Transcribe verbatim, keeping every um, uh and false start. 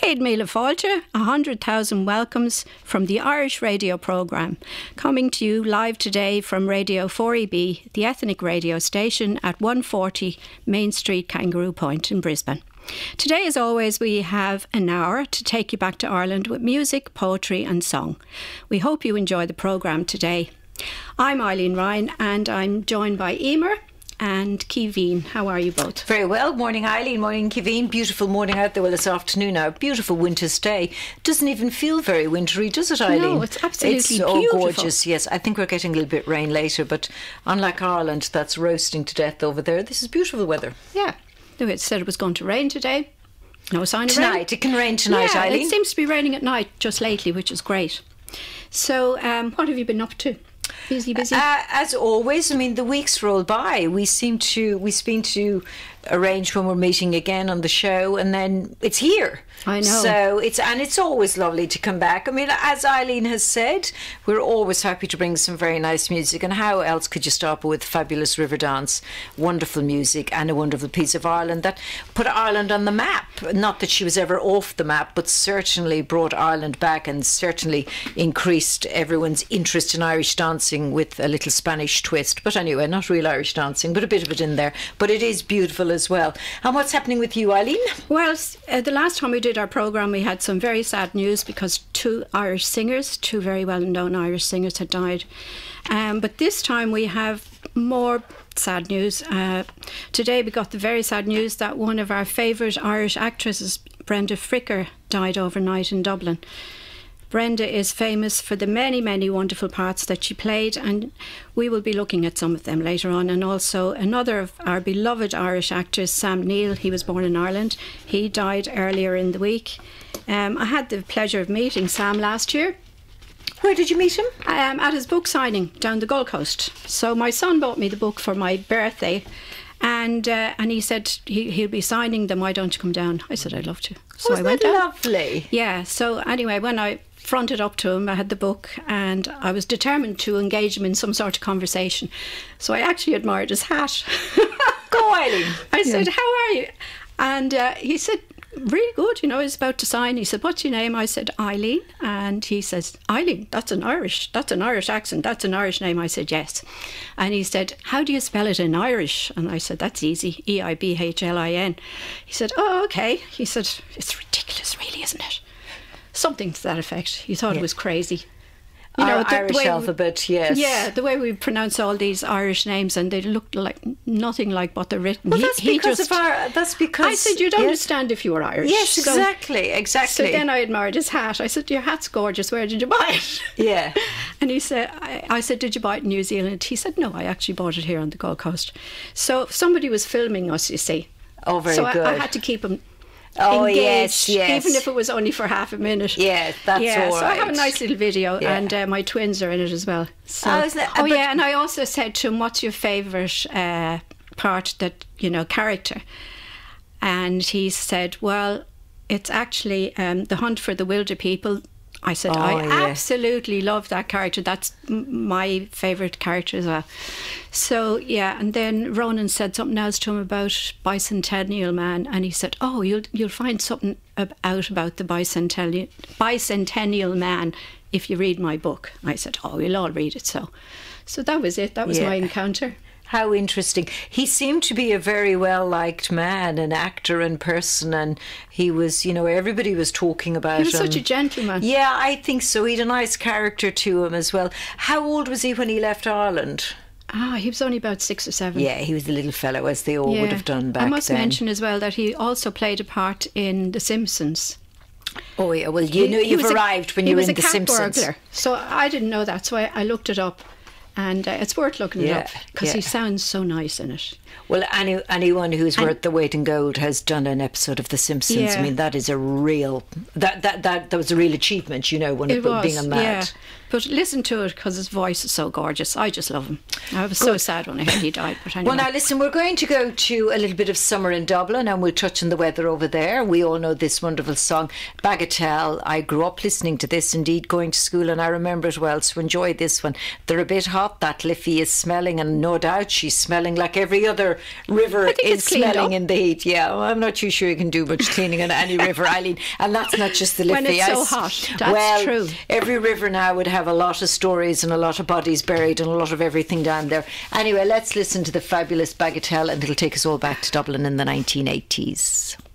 Céad Míle Fáilte, a hundred thousand welcomes from the Irish radio programme, coming to you live today from Radio four E B, the ethnic radio station at one forty Main Street, Kangaroo Point in Brisbane. Today, as always, we have an hour to take you back to Ireland with music, poetry and song. We hope you enjoy the programme today. I'm Eileen Ryan and I'm joined by Emer and Keveen. How are you both? Very well. Morning Eileen, morning Keveen. Beautiful morning out there. Well, this afternoon now. Beautiful winter's day. Doesn't even feel very wintry, does it, Eileen? No, it's absolutely it's beautiful. It's gorgeous, yes. I think we're getting a little bit rain later, but unlike Ireland, that's roasting to death over there, this is beautiful weather. Yeah. It said it was going to rain today. No sign of rain. Tonight. It can rain tonight, yeah, Eileen. It seems to be raining at night just lately, which is great. So, um, what have you been up to? Busy, busy? Uh, as always, I mean, the weeks roll by. We seem to, we seem to arrange when we're meeting again on the show, and then it's here. I know. So it's, and it's always lovely to come back. I mean, as Eileen has said, we're always happy to bring some very nice music, and how else could you stop with fabulous River Dance, wonderful music, and a wonderful piece of Ireland that put Ireland on the map. Not that she was ever off the map, but certainly brought Ireland back and certainly increased everyone's interest in Irish dancing with a little Spanish twist. But anyway, not real Irish dancing, but a bit of it in there. But it is beautiful as well. And what's happening with you, Eileen? Well, uh, the last time we did our programme, we had some very sad news because two Irish singers, two very well-known Irish singers had died. Um, but this time we have more sad news. Uh, today we got the very sad news that one of our favourite Irish actresses, Brenda Fricker, died overnight in Dublin. Brenda is famous for the many, many wonderful parts that she played, and we will be looking at some of them later on. And also another of our beloved Irish actors, Sam Neill. He was born in Ireland. He died earlier in the week. Um, I had the pleasure of meeting Sam last year. Where did you meet him? Um, at his book signing down the Gold Coast. So my son bought me the book for my birthday, and uh, and he said he, he'll be signing them. Why don't you come down? I said I'd love to. So Wasn't I went that down. lovely? Yeah. So anyway, when I fronted up to him, I had the book and I was determined to engage him in some sort of conversation. So I actually admired his hat. Go, Eileen. I said, yeah. How are you? And uh, he said, really good, you know, he's about to sign. He said, what's your name? I said, Eileen. And he says, Eileen, that's an Irish, that's an Irish accent, that's an Irish name. I said, yes. And he said, how do you spell it in Irish? And I said, that's easy, E I B H L I N. He said, oh, okay. He said, it's ridiculous, really, isn't it? Something to that effect. He thought yeah. it was crazy. You know, the Irish alphabet, yes. Yeah, the way we pronounce all these Irish names, and they look like nothing like what they're written. Well, he, that's he because just, of our. That's because I said you'd yes. understand if you were Irish. Yes, so, exactly, exactly. So then I admired his hat. I said, "Your hat's gorgeous. Where did you buy it?" Yeah. And he said, I, "I said, did you buy it in New Zealand?" He said, "No, I actually bought it here on the Gold Coast." So somebody was filming us, you see. Oh, very so good. I, I had to keep him. Oh engaged, yes, yes. Even if it was only for half a minute. Yeah, that's yeah, all so right. I have a nice little video, yeah. and uh, my twins are in it as well. So, oh, isn't it? oh but yeah, and I also said to him, "What's your favourite uh, part? That you know, character?" And he said, "Well, it's actually um, the Hunt for the Wilder People." I said, oh, I yeah. absolutely love that character. That's m- my favourite character as well. So, yeah, and then Ronan said something else to him about Bicentennial Man, and he said, oh, you'll you'll find something ab- out about the Bicentennial, Bicentennial Man if you read my book. I said, oh, we'll all read it. So, so that was it. That was yeah. my encounter. How interesting. He seemed to be a very well-liked man, an actor in person, and he was, you know, everybody was talking about him. He was such a gentleman. Yeah, I think so. He had a nice character to him as well. How old was he when he left Ireland? Ah, he was only about six or seven. Yeah, he was a little fellow, as they all yeah. would have done back then. I must then. mention as well that he also played a part in The Simpsons. Oh, yeah, well, you he, know you've arrived a, when you were in He The was a cat Simpsons. burglar, so I didn't know that, so I, I looked it up. And uh, it's worth looking yeah, it up because yeah. he sounds so nice in it. Well, any, anyone who's and, worth the weight in gold has done an episode of The Simpsons. Yeah. I mean, that is a real that that that that was a real achievement. You know, when it, it was, being on that. Yeah. But listen to it because his voice is so gorgeous. I just love him. I was so sad when I heard he died. But anyway. Well, now listen, we're going to go to a little bit of summer in Dublin, and we'll touch on the weather over there. We all know this wonderful song, Bagatelle. I grew up listening to this, indeed, going to school, and I remember it well, so enjoy this one. They're a bit hot, that Liffey is smelling, and no doubt she's smelling like every other river is smelling in the heat. Yeah, well, I'm not too sure you can do much cleaning on any river, Eileen, and that's not just the Liffey. When it's so hot, that's well, true. Every river now would have a lot of stories and a lot of bodies buried and a lot of everything down there. Anyway, let's listen to the fabulous Bagatelle, and it'll take us all back to Dublin in the nineteen eighties.